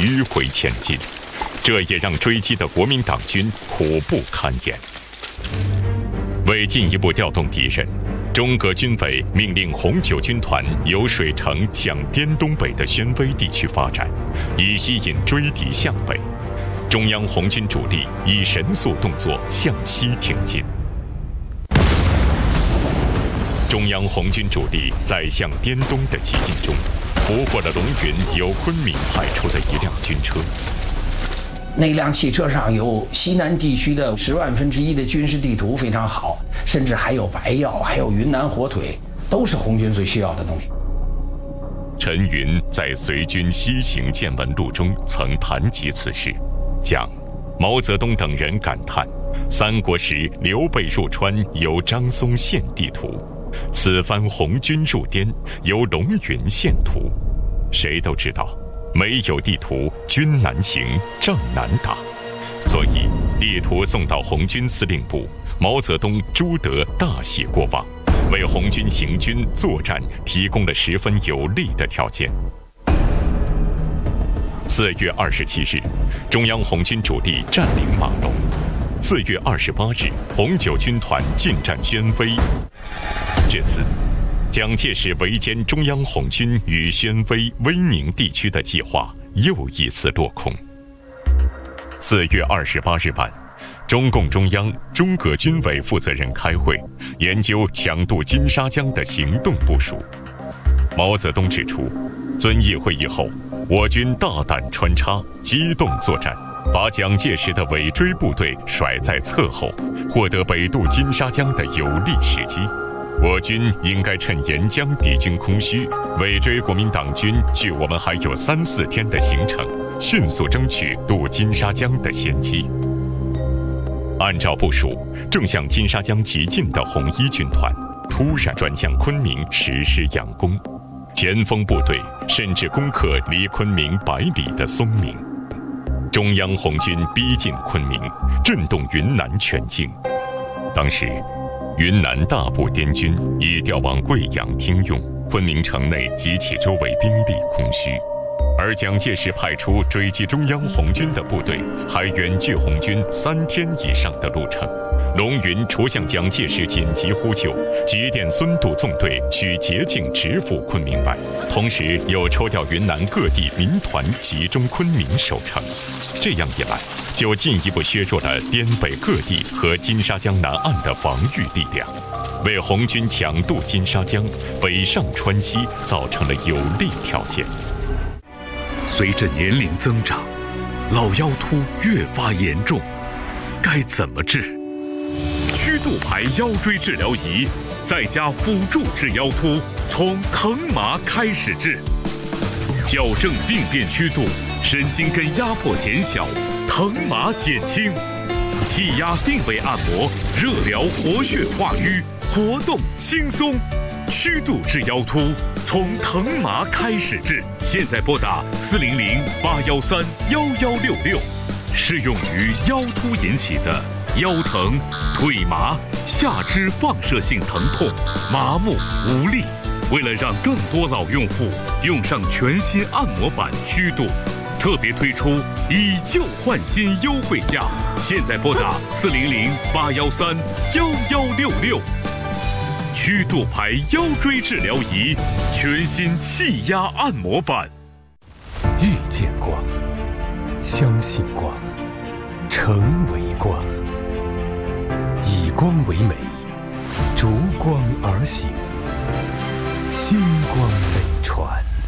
迂回前进，这也让追击的国民党军苦不堪言。为进一步调动敌人，中革军委命令红九军团由水城向滇东北的宣威地区发展，以吸引追敌向北。中央红军主力以神速动作向西挺进。中央红军主力在向滇东的急进中，俘获了龙云由昆明派出的一辆军车。 那辆汽车上有西南地区的1/10,000的军事地图，非常好，甚至还有白药，还有云南火腿，都是红军最需要的东西。 陈云在随军西行见闻录中曾谈及此事，讲毛泽东等人感叹三国时刘备入川由张松献地图，此番红军入滇由龙云献图。谁都知道没有地图，军难行，仗难打，所以地图送到红军司令部，毛泽东、朱德大喜过望，为红军行军作战提供了十分有利的条件。4月27日，中央红军主力占领马龙。4月28日，红九军团进占宣威。至此，蒋介石围歼中央红军与宣威、威宁地区的计划又一次落空。4月28日晚，中共中央、中革军委负责人开会，研究强渡金沙江的行动部署。毛泽东指出，遵义会议后，我军大胆穿插，机动作战，把蒋介石的尾追部队甩在侧后，获得北渡金沙江的有利时机。我军应该趁沿江敌军空虚，尾追国民党军距我们还有3、4天的行程，迅速争取渡金沙江的先机。按照部署，正向金沙江急进的红一军团突然转向昆明实施佯攻，前锋部队甚至攻克离昆明100里的松明。中央红军逼近昆明，震动云南全境。当时云南大部滇军已调往贵阳听用，昆明城内及其周围兵力空虚，而蒋介石派出追击中央红军的部队还远距红军3天以上的路程。龙云除向蒋介石紧急呼救，急电孙渡纵队取捷径直赴昆明外，同时又抽调云南各地民团集中昆明守城。这样一来，就进一步削弱了滇北各地和金沙江南岸的防御力量，为红军抢渡金沙江、北上川西造成了有利条件。 随着年龄增长，老腰突越发严重，该怎么治？曲度牌腰椎治疗仪再加辅助治腰突，从疼麻开始治，矫正病变曲度，神经根压迫减小，疼麻减轻，气压定位按摩，热疗活血化瘀，活动轻松。曲度治腰突，从疼麻开始治。现在拨打400-813-1166，适用于腰突引起的腰疼、腿麻、下肢放射性疼痛、麻木无力。为了让更多老用户用上全新按摩版曲度，特别推出以旧换新优惠价。现在拨打400-813-1166。曲度牌腰椎治疗仪，全新气压按摩版。 遇见光，相信光，成为光，以光为美，逐光而行，星光北传。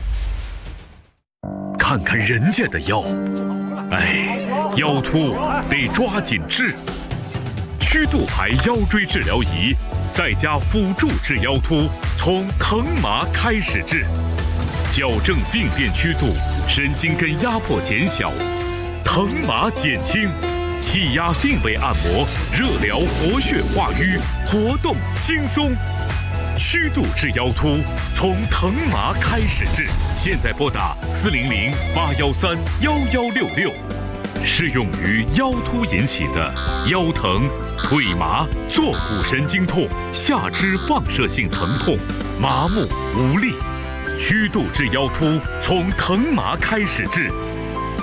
看看人家的腰，哎，腰突得抓紧治。曲度牌腰椎治疗仪再加辅助治腰突，从疼麻开始治，矫正病变曲度，神经根压迫减小，疼麻减轻，气压定位按摩，热疗活血化瘀，活动轻松。曲度治腰突，从疼麻开始治。现在拨打400-813-1166。适用于腰突引起的腰疼、腿麻、坐骨神经痛、下肢放射性疼痛、麻木无力。曲度治腰突，从疼麻开始治，